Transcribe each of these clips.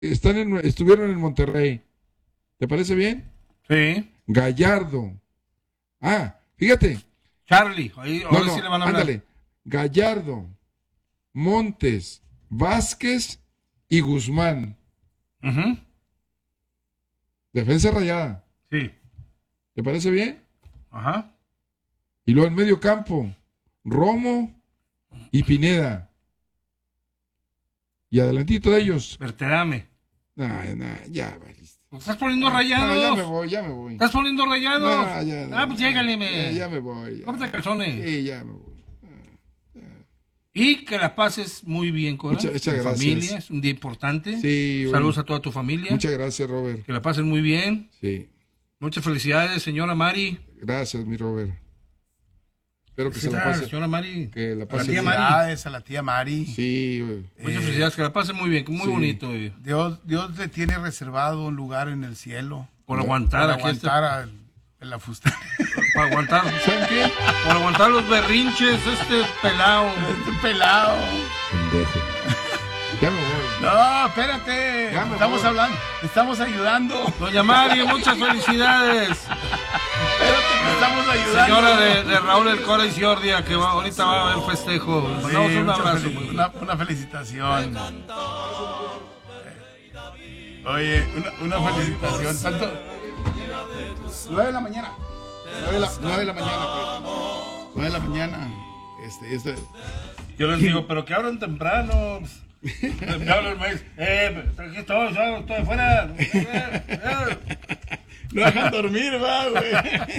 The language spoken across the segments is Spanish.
estuvieron en Monterrey. ¿Te parece bien? Sí. Gallardo. Fíjate. Charlie, ahora No, sí le van a hablar. ándale. Gallardo, Montes, Vázquez y Guzmán. Ujú. Defensa rayada. Sí. ¿Te parece bien? Ajá. Y luego en medio campo, Romo y Pineda. Y adelantito de ellos. Berterame. Ya, valiste. ¿Estás poniendo rayados? Ya me voy. ¿Estás poniendo rayados? Pues llégale, Ya me voy. Ya. Cómprate calzones. Sí, ya me voy. Y que la pases muy bien, Cora. Muchas Tu gracias. familia, es un día importante. Sí, Saludos bueno. a toda tu familia. Muchas gracias, Robert. Que la pasen muy bien. Sí. Muchas felicidades, señora Mari. Gracias, mi Robert. Espero que se la Felicidades, pase. señora Mari. Que la A la pase tía bien. Mari. Felicidades a la tía Mari. Sí, güey. Muchas felicidades, que la pasen muy bien, muy sí. bonito. Dios le tiene reservado un lugar en el cielo. Por aguantar Para aquí aguantar en la fusta. para aguantar, ¿saben qué? Por aguantar los berrinches, pelado. Este pelado. Pendejo. Ya me voy. No, espérate. Ya me Estamos voy. hablando, estamos ayudando. Doña Mari, muchas felicidades. Espérate, que estamos ayudando. Señora de Raúl El Cora y Ciordia, que ahorita va a haber festejo. Sí, Mandamos un muchas abrazo. una felicitación. Oye, una felicitación. Tanto. 9 de la mañana. 9 de la mañana. 9 de la mañana. Yo les digo, pero que abran temprano. Me habla el maíz. Aquí estoy afuera. No dejan dormir, va, güey.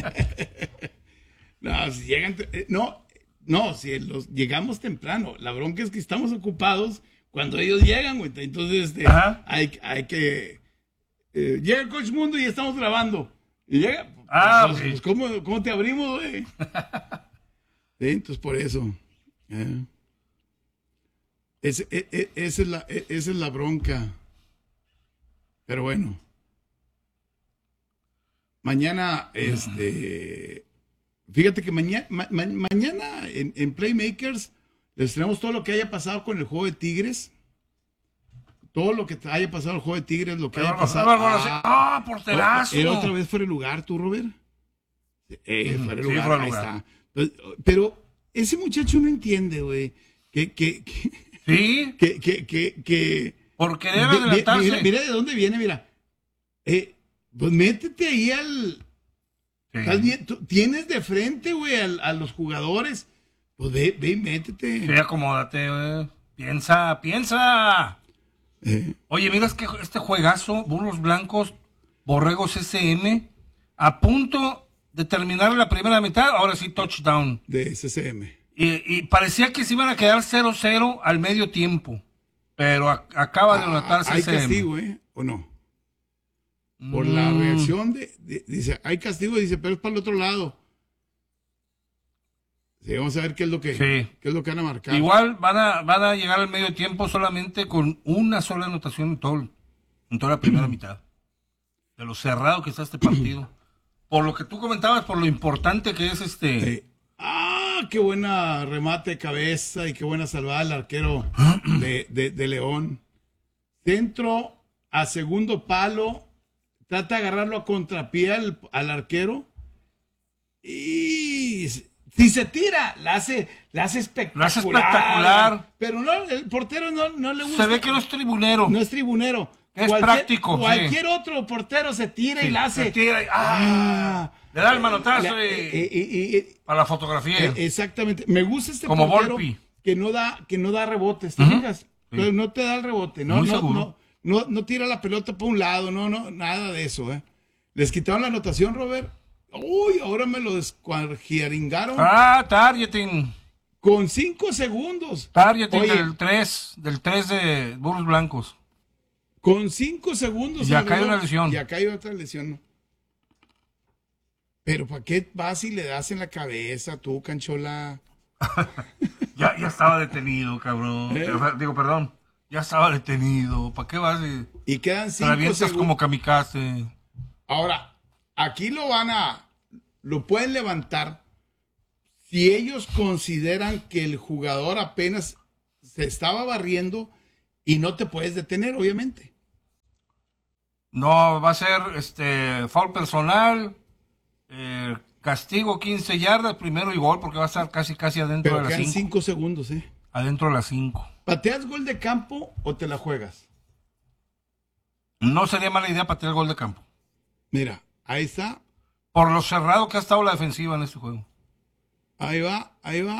No, si llegan. No, si llegamos temprano. La bronca es que estamos ocupados cuando ellos llegan, güey. Entonces, hay que. Llega el Coach Mundo y estamos grabando. Y llega. Pues, ¿cómo te abrimos, güey? Sí, entonces por eso. Esa es la bronca. Pero bueno. Mañana, fíjate que mañana en Playmakers les tenemos todo lo que haya pasado con el juego de Tigres. Todo lo que haya pasado en el juego de Tigres, lo que haya pasado. Porterazo. ¿Era otra vez fuera de lugar tú, Robert? Fuera de lugar, fuera de ahí lugar. está. Pero ese muchacho no entiende, güey, ¿Sí? que Por querer adelantarse. mira de dónde viene, mira. Pues métete ahí tú tienes de frente, güey, a los jugadores. Pues ve y métete. Sí, acomódate, güey. Piensa. Oye, mira, es que este juegazo, Burros Blancos, Borregos SM, a punto de terminar la primera mitad, ahora sí, touchdown. De CCM. Y parecía que se iban a quedar 0-0 al medio tiempo, pero acaba de anotar CCM. ¿Hay castigo, o no? Por la reacción dice, hay castigo, dice, pero es para el otro lado. Sí, vamos a ver qué es lo que van a marcar. Igual van a llegar al medio tiempo solamente con una sola anotación en toda la primera mitad. De lo cerrado que está este partido. Por lo que tú comentabas, por lo importante que es qué buena remate de cabeza y qué buena salvada del arquero de León. Centro a segundo palo. Trata de agarrarlo a contrapié al arquero. Y si se tira, la hace espectacular. Lo hace espectacular. Pero no, el portero no le gusta. Se ve que no es tribunero. No es tribunero. Es práctico. Cualquier otro portero se tira y la hace. Se tira y, le da el manotazo para la fotografía. Exactamente. Me gusta este como portero Volpi. que no da rebotes, ¿te fijas? Sí. No te da el rebote, no tira la pelota por un lado, no, nada de eso, Les quitaron la anotación, Robert. Uy, ahora me lo descuargiaringaron. Targeting. Con 5 segundos. Targeting del 3 de Burros Blancos. Con 5 segundos. Y acá hay una lesión. Y acá hay otra lesión. Pero ¿para qué vas y le das en la cabeza tú, Canchola? ya estaba detenido, cabrón. Digo, perdón. Ya estaba detenido. ¿Para qué vas? Y quedan 5 segundos. Como kamikaze. Ahora, aquí lo pueden levantar si ellos consideran que el jugador apenas se estaba barriendo y no te puedes detener, obviamente. No, va a ser foul personal, castigo 15 yardas, primero y gol, porque va a estar casi adentro Pero de las quedan 5. 5 segundos, ¿eh? Adentro de las 5. ¿Pateas gol de campo o te la juegas? No sería mala idea patear el gol de campo. Mira, ahí está. Por lo cerrado que ha estado la defensiva en este juego. Ahí va.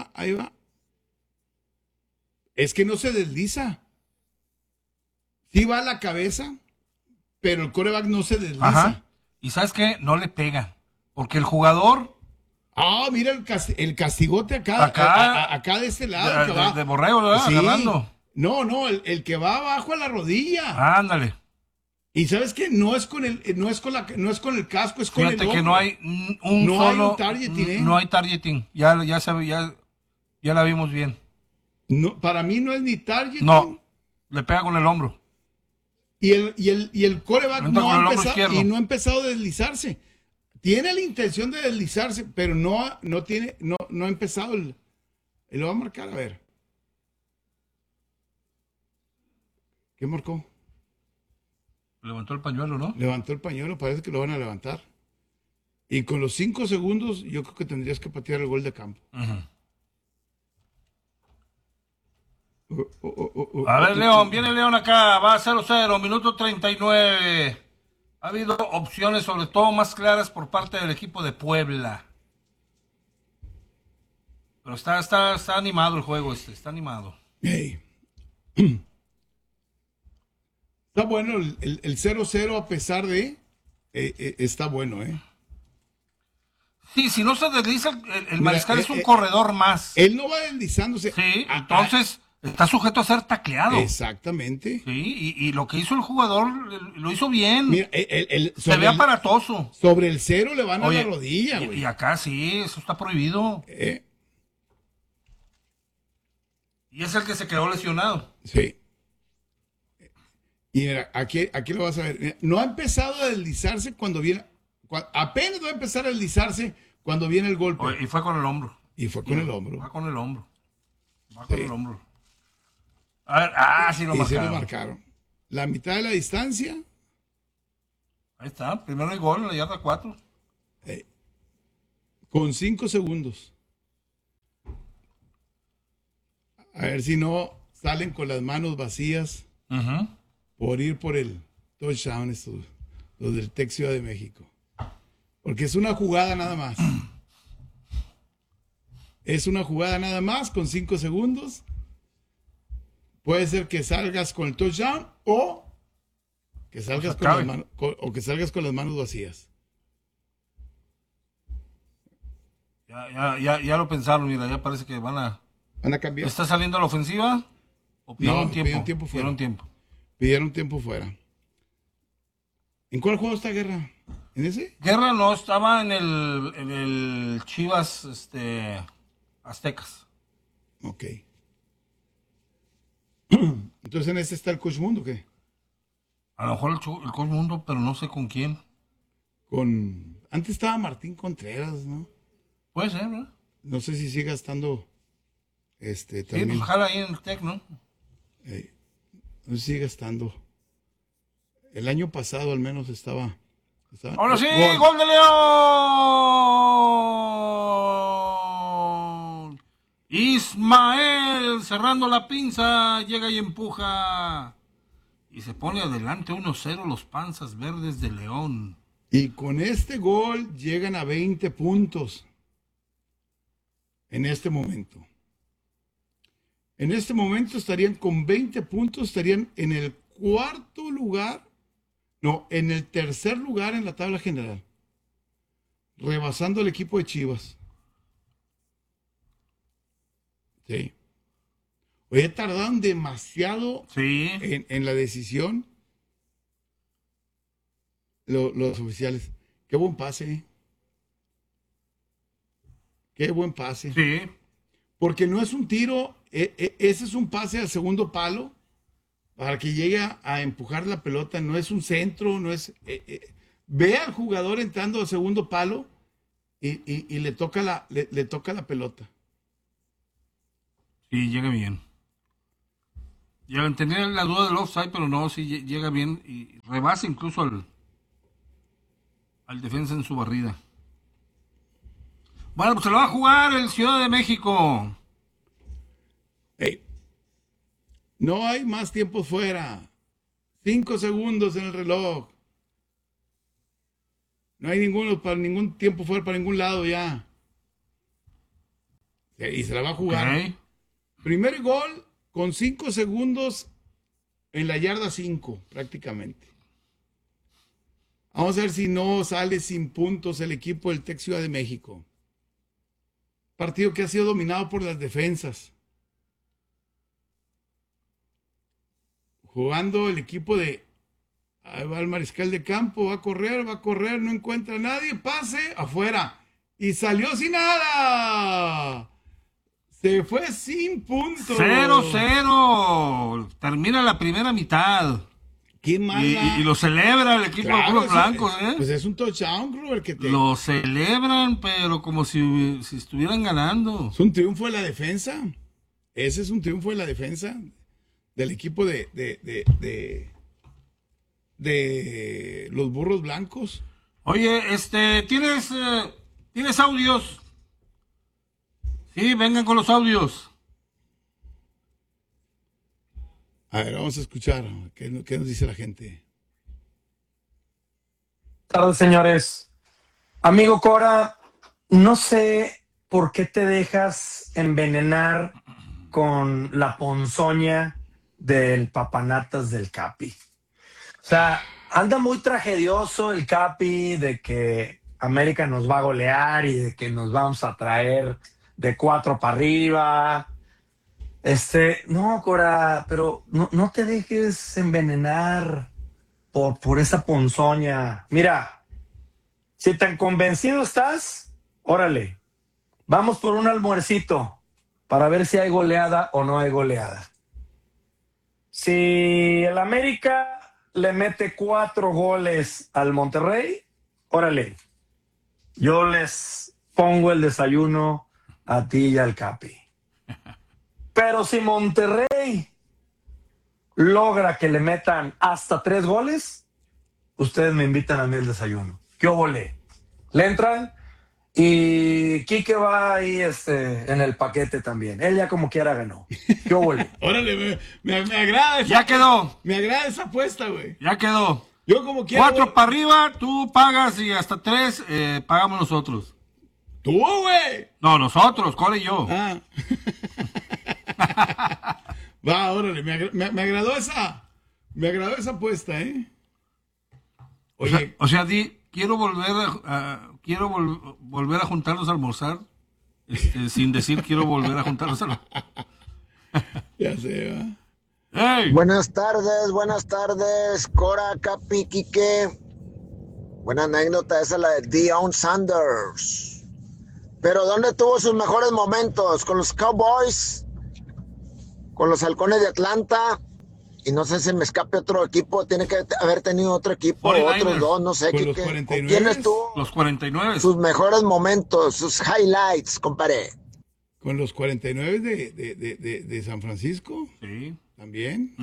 Es que no se desliza. Sí va a la cabeza, pero el quarterback no se desliza. Ajá. ¿Y sabes qué? No le pega. Porque el jugador... Mira el castigote acá de este lado. De Borrego, ¿verdad? Sí. Agarrando. No, el que va abajo a la rodilla. Ándale. Y sabes qué, no es con el casco, es con Fíjate el hombro. que no hay No hay un targeting, ¿eh? No hay targeting. Ya la vimos bien. No, para mí no es ni targeting. No, le pega con el hombro. Y el quarterback Entra con el hombro izquierdo. no ha empezado a deslizarse. Tiene la intención de deslizarse, pero no ha empezado lo va a marcar, a ver. ¿Qué marcó? Levantó el pañuelo, ¿no? Levantó el pañuelo, parece que lo van a levantar. Y con los 5 segundos, yo creo que tendrías que patear el gol de campo. A ver, León, viene León acá, va a 0-0, minuto 39. Ha habido opciones, sobre todo más claras por parte del equipo de Puebla. Pero está animado el juego está animado. Hey. Está bueno el 0-0 a pesar de... está bueno, ¿eh? Sí, si no se desliza, el mariscal es un corredor más. Él no va deslizándose. Sí, entonces está sujeto a ser tacleado. Exactamente. Sí, y lo que hizo el jugador lo hizo bien. Mira, se ve aparatoso. Sobre el 0 le van a la rodilla, güey. Y acá sí, eso está prohibido. Y es el que se quedó lesionado. Sí. Y mira, aquí lo vas a ver. Mira, no ha empezado a deslizarse cuando viene. Apenas va a empezar a deslizarse cuando viene el golpe. Y fue con el hombro. Va con el hombro. Va con el hombro. A ver, sí lo marcaron. Sí lo marcaron. La mitad de la distancia. Ahí está, primero el gol en la yarda 4. Con 5 segundos. A ver si no salen con las manos vacías. Por ir por el touchdown, los del Tec Ciudad de México. Porque es una jugada nada más. Es una jugada nada más con 5 segundos. Puede ser que salgas con el touchdown o que salgas con las manos vacías. Ya lo pensaron, mira, ya parece que van a cambiar. ¿Está saliendo a la ofensiva? ¿O pidieron tiempo? Pidieron tiempo fuera. ¿En cuál juego está Guerra? ¿En ese? Guerra no, estaba en el Chivas Aztecas. Ok. Entonces en ese está el Coach Mundo, ¿qué? A lo mejor el Coach Mundo, pero no sé con quién. Antes estaba Martín Contreras, ¿no? Puede ser, ¿no? No sé si siga estando también. Sí, pues ojalá ahí en el Tec, ¿no? No sé si siga estando. El año pasado al menos estaba. ¡Ahora sí! ¡Gol de León! Ismael cerrando la pinza, llega y empuja. Y se pone adelante 1-0 los Panzas Verdes de León. Y con este gol llegan a 20 puntos. En este momento. En este momento estarían con 20 puntos, estarían en el cuarto lugar. No, en el tercer lugar en la tabla general. Rebasando al equipo de Chivas. Sí. Oye, tardaron demasiado en la decisión los oficiales. Qué buen pase, ¿eh? Qué buen pase. Sí. Porque no es un tiro, ese es un pase al segundo palo para que llegue a empujar la pelota. No es un centro, no es... ve al jugador entrando al segundo palo y le toca la pelota. Sí, llega bien. Ya tenía la duda del offside, pero no, sí llega bien y rebasa incluso al defensa en su barrida. Bueno, pues se lo va a jugar el Ciudad de México. Hey, no hay más tiempo fuera. 5 segundos en el reloj. No hay ningún tiempo fuera para ningún lado ya. Y se la va a jugar. Okay. Primer gol con 5 segundos en la yarda 5, prácticamente. Vamos a ver si no sale sin puntos el equipo del Tec Ciudad de México. Partido que ha sido dominado por las defensas. Jugando el equipo de... Ahí va el mariscal de campo, va a correr, no encuentra a nadie, pase, afuera. Y salió sin nada. Se fue sin puntos. 0-0. Termina la primera mitad. Qué mala. Y lo celebra el equipo de Puros Blancos, ¿eh? Pues es un touchdown, Robert, que Lo celebran, pero como si estuvieran ganando. Es un triunfo de la defensa. Ese es un triunfo de la defensa del equipo de los Burros Blancos. Oye, ¿tienes audios? Sí, vengan con los audios. A ver, vamos a escuchar qué nos dice la gente. Buenas tardes, señores. Amigo Cora, no sé por qué te dejas envenenar con la ponzoña del papanatas del Capi. O sea, anda muy tragedioso el Capi de que América nos va a golear y de que nos vamos a traer de 4 para arriba. No, Cora, pero no te dejes envenenar por esa ponzoña. Mira, si tan convencido estás, órale, vamos por un almuercito para ver si hay goleada o no hay goleada. Si el América le mete 4 goles al Monterrey, órale, yo les pongo el desayuno a ti y al Capi. Pero si Monterrey logra que le metan hasta 3 goles, ustedes me invitan a mí el desayuno. ¿Qué óvole? Le entran y Quique va ahí en el paquete también. Él ya como quiera ganó. ¿Qué óvole? Órale, me agrada. Ya quedó. Me agrada esa apuesta, güey. Ya quedó. Yo como quiera. 4 para arriba, tú pagas y hasta 3 pagamos nosotros. ¿Tú, güey? No, nosotros, Cora y yo. Ah. Va, órale, me agradó esa. Me agradó esa apuesta, ¿eh? Oye. O sea, quiero volver a juntarnos a almorzar, sin decir quiero volver a juntarnos a almorzar. Ya sé, ¿va? ¡Hey! Buenas tardes, Cora, Capi, Quique. Buena anécdota esa, la de Deion Sanders. Pero ¿dónde tuvo sus mejores momentos? ¿Con los Cowboys? ¿Con los Halcones de Atlanta? Y no sé si me escape otro equipo, tiene que haber tenido otro equipo, otros 2, no sé. ¿Con Quique, los 49? ¿con quién estuvo? Los 49. Sus mejores momentos, sus highlights, compadre. ¿Con los 49 de San Francisco? Sí. ¿También?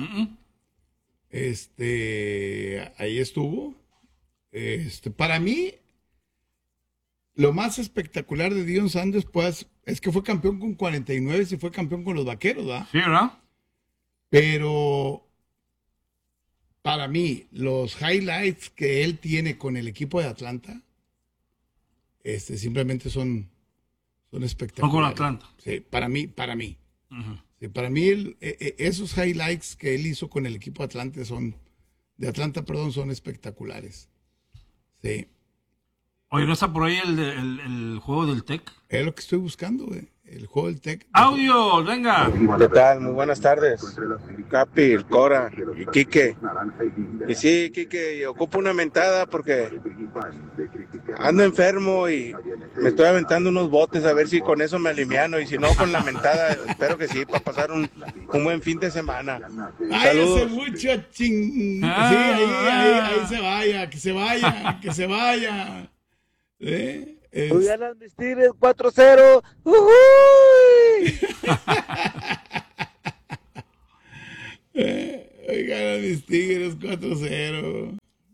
Ahí estuvo. Para mí, lo más espectacular de Deion Sanders, pues, es que fue campeón con 49 y fue campeón con los Vaqueros, ¿verdad? Sí, ¿verdad? Pero para mí, los highlights que él tiene con el equipo de Atlanta, simplemente son espectaculares. Con Atlanta. Sí, para mí. Uh-huh. Sí, para mí, esos highlights que él hizo con el equipo de Atlanta son espectaculares. Sí. Oye, ¿no está por ahí el juego del Tec? Es lo que estoy buscando, güey. El juego del Tec. ¡Audio! ¡Venga! ¿Qué tal? Muy buenas tardes. Capi, el Cora y Quique. Y sí, Quique, ocupo una mentada porque ando enfermo y me estoy aventando unos botes a ver si con eso me aliviano. Y si no, con la mentada, espero que sí, para pasar un buen fin de semana. Váyase mucho Sí, ahí se vaya, que se vaya. Ganan mis Tigres 4-0. ¡Uy! Ganan mis Tigres 4-0.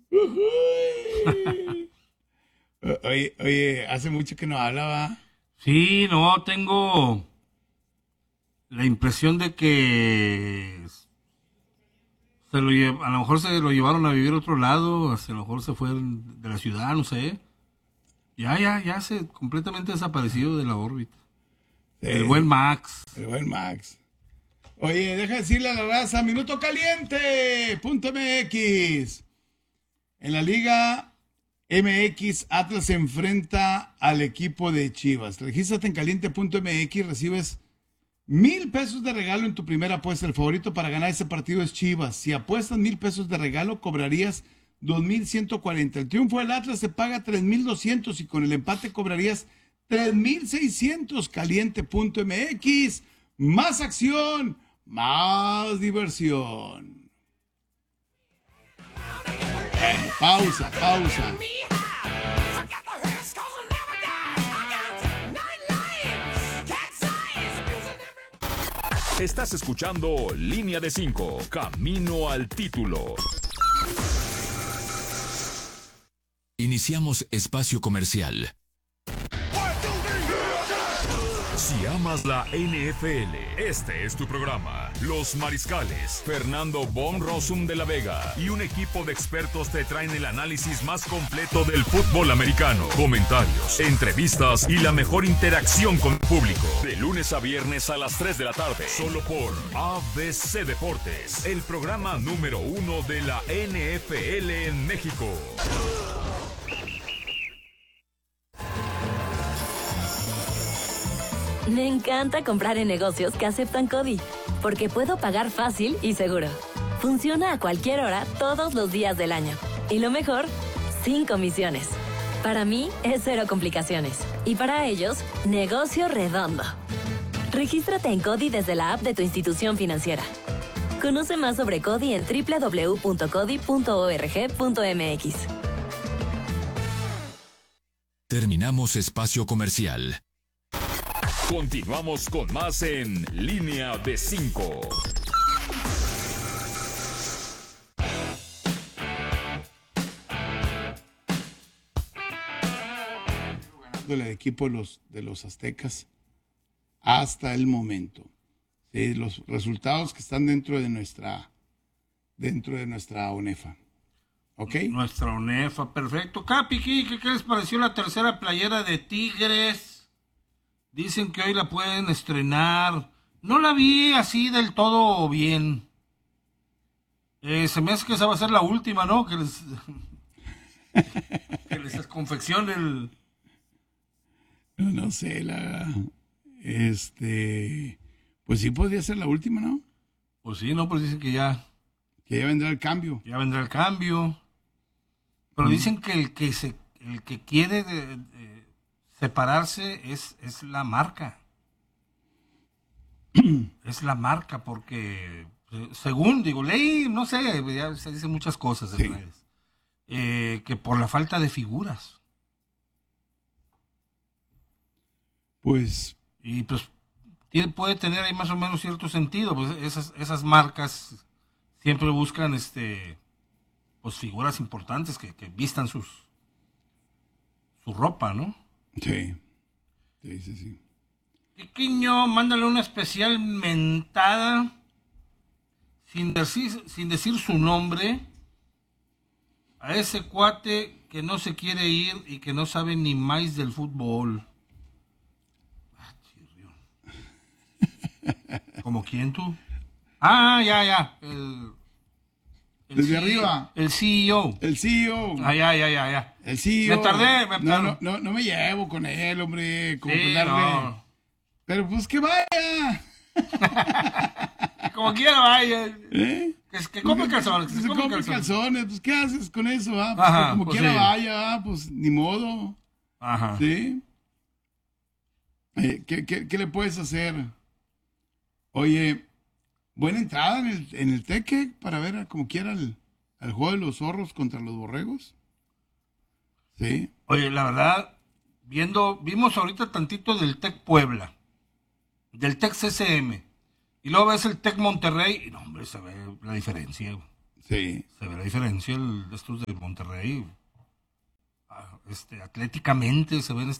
Oye, hace mucho que no hablaba. Sí, no, tengo la impresión de que a lo mejor se lo llevaron a vivir a otro lado, a lo mejor se fue de la ciudad, no sé. Ya se completamente desaparecido de la órbita. El buen Max. El buen Max. Oye, deja decirle a la raza, Minuto Caliente.mx. En la Liga MX, Atlas se enfrenta al equipo de Chivas. Regístrate en caliente.mx, recibes 1,000 pesos de regalo en tu primera apuesta. El favorito para ganar ese partido es Chivas. Si apuestas 1,000 pesos de regalo, cobrarías 2,140. El triunfo del Atlas se paga 3,200 y con el empate cobrarías 3,600. Caliente.mx. Más acción, más diversión. Pausa. Estás escuchando Línea de 5, Camino al Título. Iniciamos espacio comercial. Si amas la NFL, este es tu programa. Los Mariscales, Fernando Von Rossum de la Vega y un equipo de expertos te traen el análisis más completo del fútbol americano. Comentarios, entrevistas y la mejor interacción con el público. De lunes a viernes a las 3 de la tarde, solo por ABC Deportes, el programa número 1 de la NFL en México. Me encanta comprar en negocios que aceptan CODI, porque puedo pagar fácil y seguro. Funciona a cualquier hora, todos los días del año. Y lo mejor, sin comisiones. Para mí, es cero complicaciones. Y para ellos, negocio redondo. Regístrate en CODI desde la app de tu institución financiera. Conoce más sobre CODI en www.codi.org.mx. Terminamos espacio comercial. Continuamos con más en Línea de 5. El equipo de los aztecas hasta el momento. Sí, los resultados que están dentro de nuestra ONEFA. ¿Ok? Nuestra ONEFA, perfecto. Capi, ¿qué les pareció la tercera playera de Tigres? Dicen que hoy la pueden estrenar. No la vi así del todo bien. Se me hace que esa va a ser la última, ¿no? Que les confeccionen No sé, pues sí podría ser la última, ¿no? Pues sí, no, pues dicen que ya vendrá el cambio. Ya vendrá el cambio. Pero dicen que el que quiere separarse es la marca. Es la marca porque, según leí, no sé, ya se dicen muchas cosas en redes, que por la falta de figuras. Pues puede tener ahí más o menos cierto sentido. Pues esas marcas siempre buscan pues figuras importantes que vistan su ropa, ¿no? Sí. Quiño, mándale una especial mentada sin decir su nombre a ese cuate que no se quiere ir y que no sabe ni más del fútbol. ¿Como quién tú? Ya. Desde arriba. El CEO. El CEO. Ya. El CEO. Me tardé. No me llevo con él, hombre. Como sí, no. Pero pues que vaya. Como quiera vaya. Que compre calzones. Que se compre calzones. Pues ¿qué haces con eso? Pues, ajá, como pues quiera sí. vaya, pues ni modo. Ajá. ¿Sí? ¿Qué le puedes hacer? Oye, buena entrada en el Teque para ver como quiera el juego de los zorros contra los borregos. Sí. Oye, la verdad, vimos ahorita tantito del Tec Puebla, del Tec CCM, Y luego ves el Tec Monterrey y no, hombre, se ve la diferencia. Sí. Se ve la diferencia estos de Monterrey. Atléticamente se ven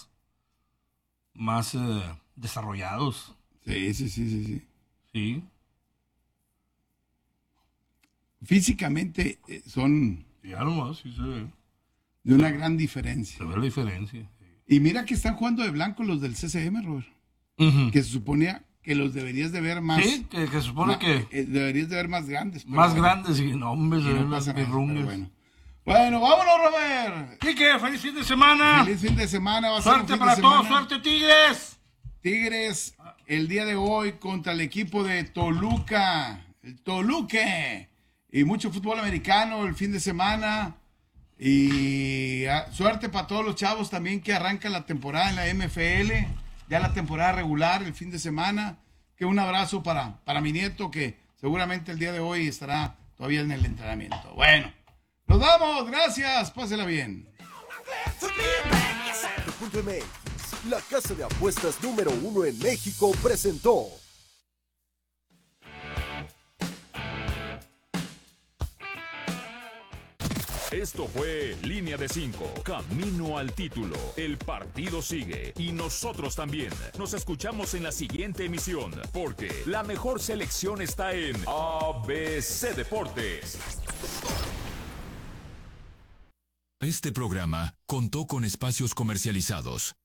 más desarrollados. Sí. Físicamente son ya nomás, sí se ve. De una gran diferencia. Se ve la diferencia. Sí. Y mira que están jugando de blanco los del CCM, Robert. Que se suponía que los deberías de ver más. Sí, que se supone que deberías de ver más grandes. Más grandes y no, hombre, se ven las birrumbas. Bueno, vámonos, Robert. Quique, feliz fin de semana. Feliz fin de semana. Va a suerte ser para todos, suerte, Tigres. Tigres, el día de hoy contra el equipo de Toluca. El Toluque. Y mucho fútbol americano el fin de semana. Y suerte para todos los chavos también que arrancan la temporada en la MFL. Ya la temporada regular el fin de semana. Que un abrazo para mi nieto que seguramente el día de hoy estará todavía en el entrenamiento. Bueno, nos vamos. Gracias. Pásela bien. MX, la casa de apuestas número 1 en México, presentó. Esto fue Línea de 5, camino al título. El partido sigue y nosotros también. Nos escuchamos en la siguiente emisión, porque la mejor selección está en ABC Deportes. Este programa contó con espacios comercializados.